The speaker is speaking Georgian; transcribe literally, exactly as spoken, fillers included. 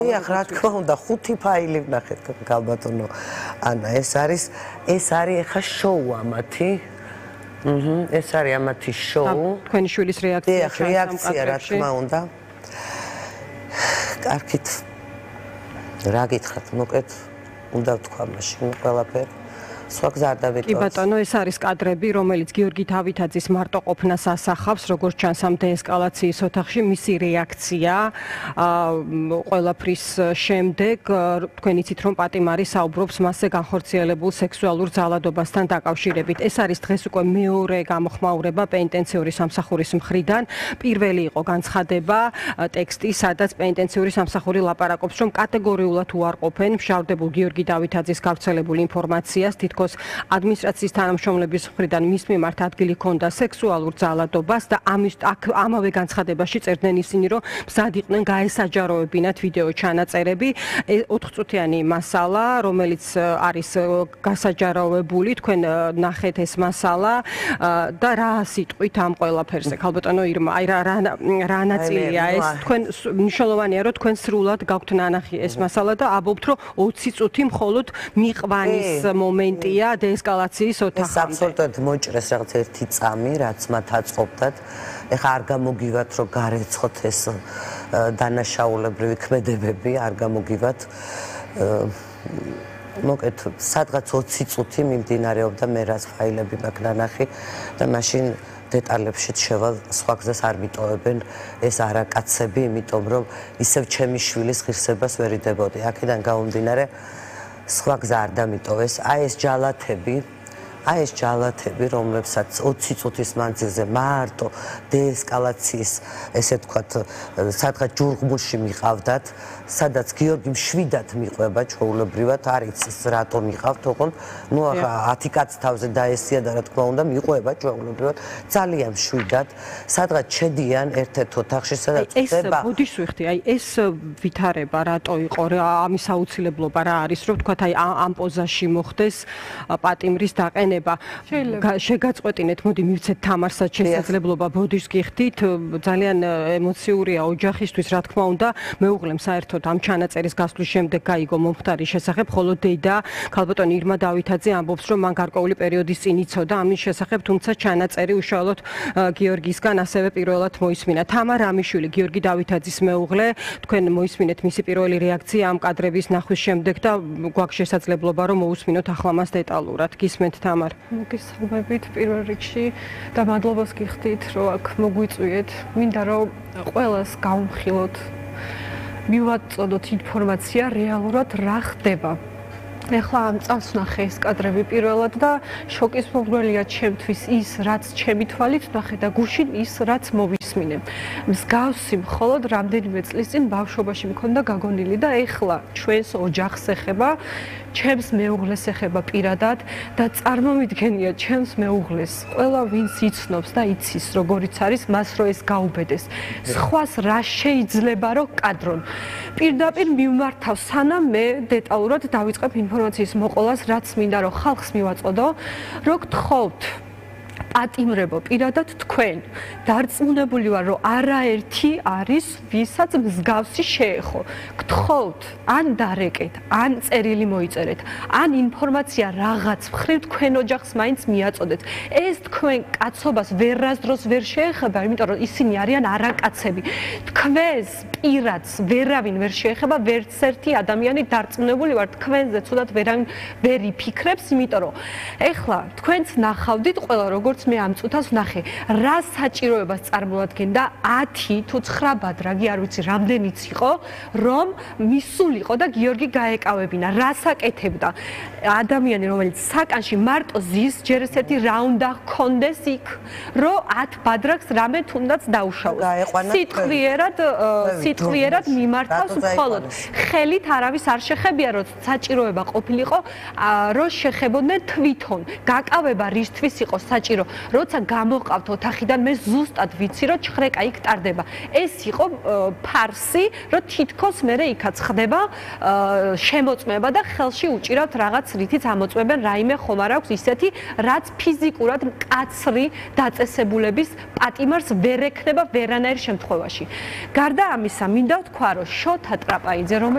დიახ, რა თქმა უნდა, ხუთი ფაილი ვნახეთ გალბატონო. ანა, ეს არის ეს არის ახლა შოუ ამათი. აჰა, ეს არის ამათი შოუ. თქვენი შვილის რეაქცია. დიახ, რეაქცია რა თქმა უნდა. კარგით. რა გითხრათ, მოკეთ უნდა ვთქვა მაშინ ყველაფერი. სხვა გზა არ დავიწყოს. კი ბატონო, ეს არის კადრები, რომელიც გიორგი დავითაძის მარტოყოფნას ასახავს, როგორც ჩანს ამ დეესკალაციის ოთახში, მისი რეაქცია ყველაფრის შემდეგ, თქვენ იცით რომ პატიმარი საუბრობს მასზე განხორციელებულ სექსუალურ ძალადობასთან დაკავშირებით. ეს არის დღეს უკვე მეორე გამოხმაურება პენიტენციური სამსახურის მხრიდან. პირველი იყო განცხადება ტექსტი, სადაც პენიტენციური სამსახური ლაპარაკობს, რომ კატეგორიულად უარყოფენ მშავდებულ გიორგი დავითაძის გავრცელებულ ინფორმაციას, თითქოს ადმინისტრაციის თანამშრომლების მხრიდან მის მიმართ ადგილი ჰქონდა სექსუალურ ძალადობას და ამის ამავე განცხადებაში წერდნენ ისინი, რომ მზად იყვნენ გაესაჯაროებინათ ვიდეო ჩანაწერები. ოთხწუთიანი მასალა, რომელიც არის გასაჯაროებული, თქვენ ნახეთ ეს მასალა და რა სიტყვით ამ ყველაფერზე. ქალბატონო ირმა, აი რა რა ნაწილია ეს? თქვენ მნიშვნელოვანია, რომ თქვენ სრულად გაქვთ ნანახი ეს მასალა და ამბობთ, რომ ოცი წუთი მხოლოდ მიყვანის მომენტი დეესკალაციის ოთახამდე. ეს აბსოლუტურად მოჭრეს რაღაც ერთი წამი, რაც მათ აწყობდათ. ეხლა არ გამოგივათ, რომ გარეცხოთ ეს დანაშაულებრივი ქმედებები, არ გამოგივათ. მოკეთ, სადღაც ოცი წუთი მიმდინარეობდა, მე რაც ფაილები მაქვს ნანახი და მაშინ დეტალებში შევალ, სხვა გზას არ მიტოვებენ ეს არაკაცები, იმიტომ რომ ისევ ჩემი შვილის ღირსებას ვერ იდებოდი. აქედან გამომდინარე სხვა გზა არ დამიტოვეს. აი ეს ჯალათები, აი ეს ჯალათები, რომლებსაც ოცი წუთის მანძილზე მარტო დეესკალაციის, ესე ვთქვათ, სადღაც ჯურღმულში მიყავდათ, სადაც გიორგი მშვიდად მიყვება ჩვეულებრივად, არ იცის რატო მიყავთ, ოღონდ ნუ ახლა ათი კაცი თავზე დაესია და რა თქმა უნდა მიყვება ჩვეულებრივად, ძალიან მშვიდად, სადღაც შედიან ერთ-ერთ ოთახში, სადაც ხდება. ეს ბოდიშს ვიხდი, აი ეს ვითარება რატო იყო, ამის აუცილებლობა რა არის, რომ ვთქვათ, აი ამ პოზაში მოხდეს პატიმრის დაყენება. შეგაწყვეტინეთ, მოდი მივცეთ თამარსაც შესაძლებლობა ბოდიშს გიხდით, ძალიან ემოციურია ოჯახისთვის, რა თქმა უნდა, მეუღლემ საერთოდ ამ ჩანაწერის გასვლის შემდეგ გაიგო მომხდარის შესახებ, ხოლო დედა ქალბატონი ირმა დავითაძე ამბობს, რომ მან გარკვეული პერიოდის წინ იცოდა ამის შესახებ, თუმცა ჩანაწერი უშუალოდ გიორგისგან ასევე პირველად მოისმინა. თამარ რამიშვილი, გიორგი დავითაძის მეუღლე, თქვენ მოისმინეთ მისი პირველი რეაქცია ამ კადრების ნახვის შემდეგ და გვაქვს შესაძლებლობა რომ მოусმინოთ ახლა მას დეტალურად. გისმენთ თამარ? მოგესალმებით პირველ რიგში და მადლობას გიხდით, რომ აქ მოგვიწვიეთ. მინდა რომ ყველას გავუმხილოთ, მივაწოდოთ ინფორმაცია რეალურად რა ხდება. ეხლა ამ წამს ვნახე ეს კადრები პირველად და შოკის მომგვრელია ჩემთვის ის, რაც ჩემი თვალით ვნახე და გუშინ ის, რაც მოვისმინე. მსგავსი მხოლოდ რამდენიმე წლის წინ ბავშვობაში მქონდა გაგონილი და ეხლა ჩვენს ოჯახს ეხება, ჩემს მეუღლეს ეხება პირადად და წარმომიდგენია ჩემს მეუღლეს. ყველა ვინც იცნობს და იცის როგორიც არის, მას რო ეს გაუბედეს. სხვას რა შეიძლება რომ კადრონ. პირდაპირ მიმართავ, სანამ მე დეტალურად დავიწყებ ინფორმაციის მოყოლას, რაც მინდა რომ ხალხს მივაწოდო, რო გთხოვთ პატიმრებო პირადად თქვენ დარწმუნებული ვარ რომ არაერთი არის ვისაც მსგავსი შეეხო. გთხოვთ ან დარეკეთ, ან წერილი მოიწერეთ, ან ინფორმაცია რაღაც მხრივ თქვენ ოჯახს მაინც მიაწოდეთ. ეს თქვენ კაცობას ვერასდროს ვერ შეეხება, იმიტომ რომ ისინი არიან არაკაცები. თქვენს პირადს ვერავინ ვერ შეეხება, ვერც ერთი ადამიანი დარწმუნებული ვარ თქვენზე ცუდად ვერავინ ვერ იფიქრებს, იმიტომ რომ ეხლა თქვენც ნახავდით ყველა როგორც მე ამ წუთას ვნახე, რა საჭიროებას წარმოადგენდა ათი თუ ცხრა ბადრაგი, არ ვიცი რამდენიც იყო, რომ მისულიყო და გიორგი გაეკავებინა. რას აკეთებდა? ადამიანი, რომელიც საკანში მარტო ზის, ჯერ ესეთი რა უნდა ჰქონდეს იქ, რომ ათ ბადრაგს რამე თუნდაც დაუშავოს. სიტყვიერად სიტყვიერად მიმართავს მხოლოდ. ხელით არავის არ შეხებია, რომ საჭიროება ყოფილიყო, რომ შეხებოდნენ თვითონ. გაკავება რისთვის იყო საჭირო? როცა გამოყავთ ოთახიდან, მე ზუსტად ვიცი, რომ ჩხრეკა იქ ტარდება. ეს იყო ფარსი, რომ თითქოს მერე იქაც ხდება შემოწმება და ხელში უჭირავთ რაღაც, რითიც ამოწმებენ რაიმე ხომ არ აქვს ისეთი, რაც ფიზიკურად მკაცრი დაწესებულების პატიმარს ვერ ექნება ვერანაირ შემთხვევაში. გარდა ამისა, მინდა ვთქვა, რომ შოთა ტრაპაიძე, რომელიც